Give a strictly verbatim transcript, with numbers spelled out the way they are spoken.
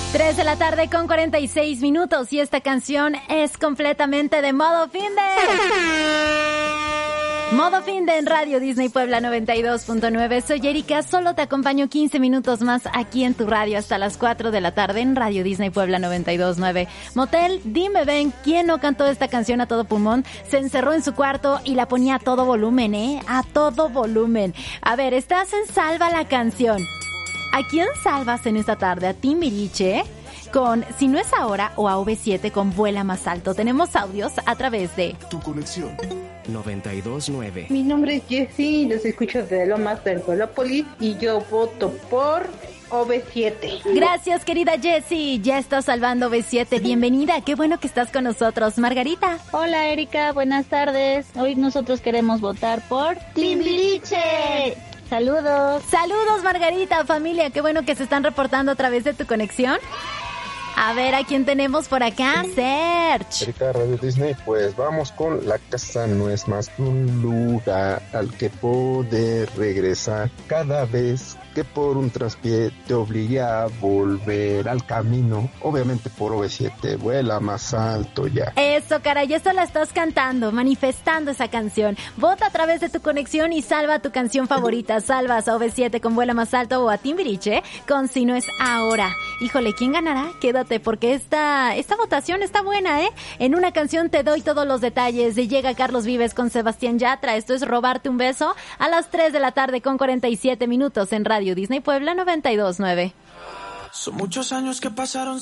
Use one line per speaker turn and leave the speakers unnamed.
tres de la tarde con cuarenta y seis minutos y esta canción es completamente de modo finde. Modo finde en Radio Disney Puebla noventa y dos punto nueve. Soy Erika, solo te acompaño quince minutos más aquí en tu radio hasta las cuatro de la tarde en Radio Disney Puebla noventa y dos punto nueve. Motel, dime ven, ¿quién no cantó esta canción a todo pulmón? Se encerró en su cuarto y la ponía a todo volumen, ¿eh? A todo volumen. A ver, estás en Salva la Canción. ¿A quién salvas en esta tarde? ¿A Timbiriche? Con Si no es ahora o a O V siete con Vuela más alto. Tenemos audios a través de
Tu Conexión
noventa y dos punto nueve.
Mi nombre es Jessie, los escucho desde Lomas del Pueblopolis y yo voto por O V siete.
Gracias, querida Jessie. Ya estás salvando O V siete. Bienvenida. Qué bueno que estás con nosotros. Margarita.
Hola, Erika. Buenas tardes. Hoy nosotros queremos votar por Timbiriche. Saludos.
Saludos, Margarita, familia. Qué bueno que se están reportando a través de Tu Conexión. A ver, ¿a quién tenemos por acá? Serge.
Erika, Radio Disney, pues vamos con La casa no es más que un lugar al que poder regresar cada vez que por un traspié te obligue a volver al camino. Obviamente por O V siete, Vuela más alto ya.
Eso, caray, eso la estás cantando, manifestando esa canción. Vota a través de Tu Conexión y salva tu canción favorita. Salvas a O V siete con Vuela más alto o a Timbiriche con Si no es ahora. Híjole, ¿quién ganará? Quédate porque esta, esta votación está buena, ¿eh? En una canción te doy todos los detalles. Llega Carlos Vives con Sebastián Yatra. Esto es Robarte un beso a las tres de la tarde con cuarenta y siete minutos en Radio Disney Puebla noventa y dos punto nueve.
Son muchos años que pasaron